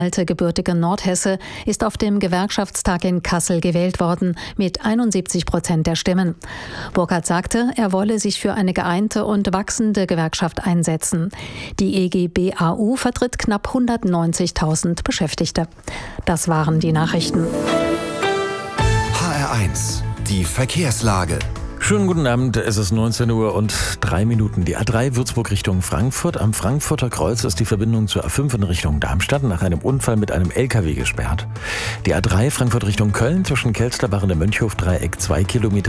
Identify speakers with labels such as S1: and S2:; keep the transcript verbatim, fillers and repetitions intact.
S1: alte gebürtige Nordhesse ist auf dem Gewerkschaftstag in Kassel gewählt worden mit einundsiebzig Prozent der Stimmen. Burkhardt sagte, er wolle sich für eine geeinte und wachsende Gewerkschaft einsetzen. Die E G B A U vertritt knapp hundertneunzigtausend Beschäftigte. Das waren die Nachrichten.
S2: H R eins, die Verkehrslage.
S3: Schönen guten Abend, es ist neunzehn Uhr und drei Minuten. Die A drei Würzburg Richtung Frankfurt. Am Frankfurter Kreuz ist die Verbindung zur A fünf in Richtung Darmstadt nach einem Unfall mit einem L K W gesperrt. Die A drei Frankfurt Richtung Köln zwischen Kelsterbach und dem Mönchhofdreieck zwei Kilometer